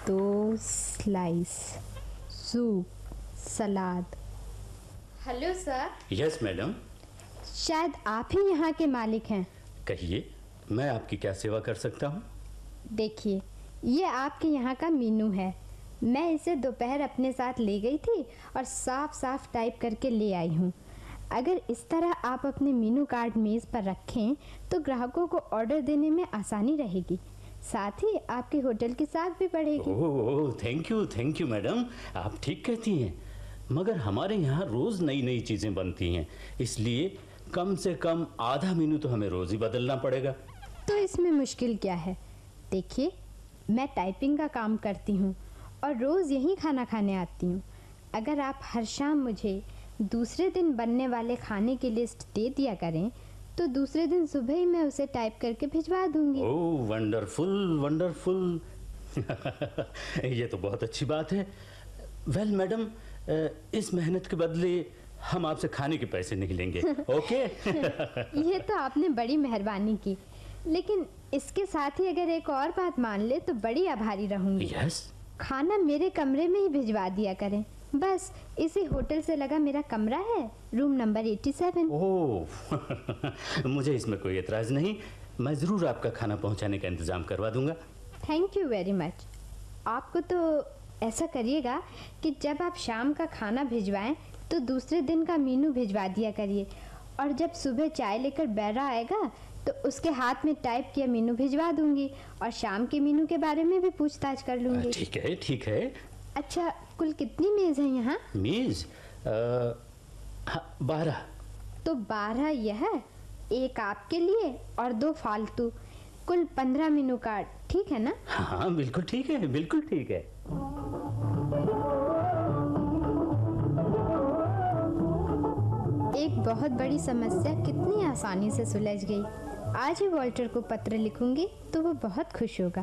2 slice, soup, सलाद। Hello sir. Yes madam. शायद आप ही यहाँ के मालिक हैं। कहिए, मैं आपकी क्या सेवा कर सकता हूँ? देखिए, ये आपके यहाँ का मेनू है। मैं इसे दोपहर अपने साथ ले गई थी और साफ साफ टाइप करके ले आई हूँ। अगर इस तरह आप अपने मेनू कार्ड मेज़ पर रखें तो ग्राहकों को ऑर्डर देने में आसानी रहेगी, साथ ही आपके होटल की साख भी बढ़ेगी। ओह, थैंक यू मैडम, आप ठीक कहती हैं। मगर हमारे यहाँ रोज़ नई नई चीज़ें बनती हैं, इसलिए कम से कम आधा मेनू तो हमें रोज़ ही बदलना पड़ेगा। तो इसमें मुश्किल क्या है? देखिए, मैं टाइपिंग का काम करती हूँ और रोज़ यहीं खाना खाने आती हूँ। अगर आप हर शाम मुझे दूसरे दिन बनने वाले खाने की लिस्ट दे दिया करें तो दूसरे दिन सुबह ही मैं उसे टाइप करके भिजवा दूंगी। ओह, वंडरफुल। ये तो बहुत अच्छी बात है। वेल मैडम, इस मेहनत के बदले हम आपसे खाने के पैसे नहीं लेंगे। ओके? ये तो आपने बड़ी मेहरबानी की, लेकिन इसके साथ ही अगर एक और बात मान ले तो बड़ी आभारी रहूंगी। यस? खाना मेरे कमरे में ही भिजवा दिया करें। बस इसी होटल से लगा मेरा कमरा है, रूम नंबर 87। ओह, मुझे इसमें कोई एतराज़ नहीं। मैं ज़रूर आपका खाना पहुंचाने का इंतज़ाम करवा दूंगा। Thank you very much. आपको तो ऐसा करिएगा कि जब आप शाम का खाना भिजवाएं तो दूसरे दिन का मेनू भिजवा दिया करिए, और जब सुबह चाय लेकर बैरा आएगा तो उसके हाथ में टाइप किया मेनू भिजवा दूंगी और शाम के मेनू के बारे में भी पूछताछ कर लूंगी। ठीक है। अच्छा, कुल कितनी मेज़ हैं यहाँ? मेज़ 12। तो 12 यह, एक आपके लिए और 2 फालतू, कुल 15 मेनू कार्ड। ठीक है ना? हाँ, बिल्कुल ठीक है। एक बहुत बड़ी समस्या कितनी आसानी से सुलझ गई। आज ही वॉल्टर को पत्र लिखूंगी तो वो बहुत खुश होगा।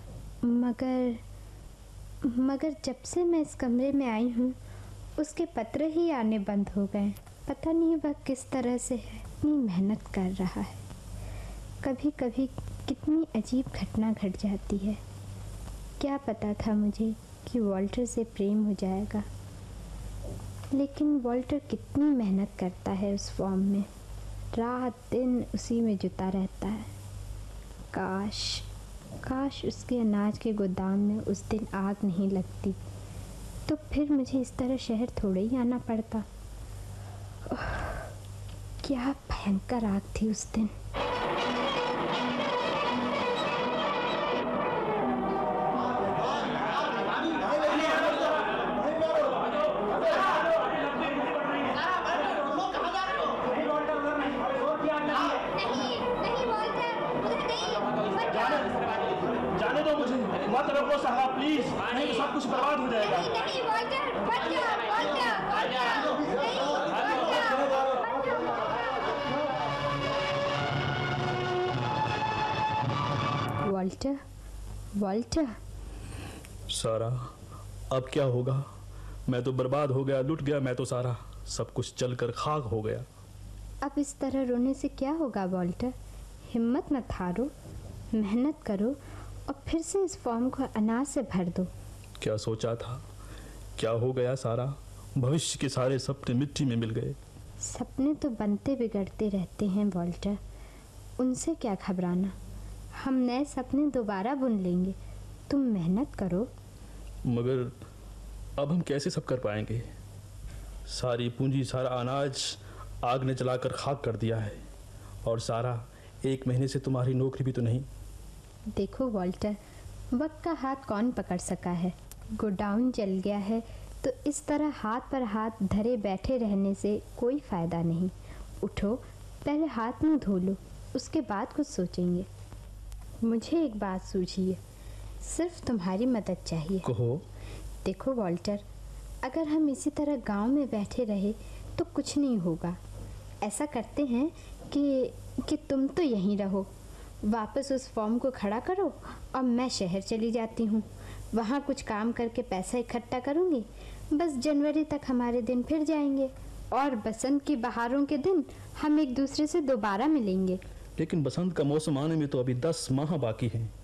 मगर जब से मैं इस कमरे में आई हूँ उसके पत्र ही आने बंद हो गए। पता नहीं वह किस तरह से है, इतनी मेहनत कर रहा है। कभी कभी कितनी अजीब घटना घट जाती है। क्या पता था मुझे कि वॉल्टर से प्रेम हो जाएगा, लेकिन वॉल्टर कितनी मेहनत करता है उस फॉर्म में, रात दिन उसी में जुटा रहता है। काश उसके अनाज के गोदाम में उस दिन आग नहीं लगती, तो फिर मुझे इस तरह शहर थोड़े ही आना पड़ता। क्या भयंकर आग थी उस दिन। जाने दो मुझे, मत रोको साहब प्लीज, नहीं तो सब कुछ बर्बाद हो जाएगा। नहीं वॉल्टर, बच जा, वॉल्टर। सारा, अब क्या होगा? मैं तो बर्बाद हो गया, लुट गया मैं तो सारा, सब कुछ चलकर खाक हो गया। अब इस तरह रोने से क्या होगा वॉल्टर? हिम्मत मत हारो, मेहनत करो और फिर से इस फॉर्म को अनाज से भर दो। क्या सोचा था, क्या हो गया सारा? भविष्य के सारे सपने मिट्टी में मिल गए। सपने तो बनते बिगड़ते रहते हैं वॉल्टर, उनसे क्या घबराना। हम नए सपने दोबारा बुन लेंगे, तुम मेहनत करो। मगर अब हम कैसे सब कर पाएंगे? सारी पूंजी, सारा अनाज आग ने जलाकर खाक कर दिया है, और सारा 1 महीने से तुम्हारी नौकरी भी तो नहीं। देखो वॉल्टर, वक्त का हाथ कौन पकड़ सका है। गोडाउन जल गया है तो इस तरह हाथ पर हाथ धरे बैठे रहने से कोई फ़ायदा नहीं। उठो, पहले हाथ मुंह धो लो, उसके बाद कुछ सोचेंगे। मुझे एक बात सूझी है, सिर्फ तुम्हारी मदद चाहिए। कहो। देखो वॉल्टर, अगर हम इसी तरह गांव में बैठे रहे तो कुछ नहीं होगा। ऐसा करते हैं कि तुम तो यहीं रहो, वापस उस फॉर्म को खड़ा करो और मैं शहर चली जाती हूँ। वहाँ कुछ काम करके पैसा इकट्ठा करूँगी। बस जनवरी तक हमारे दिन फिर जाएंगे और बसंत की बहारों के दिन हम एक दूसरे से दोबारा मिलेंगे। लेकिन बसंत का मौसम आने में तो अभी 10 माह बाकी हैं।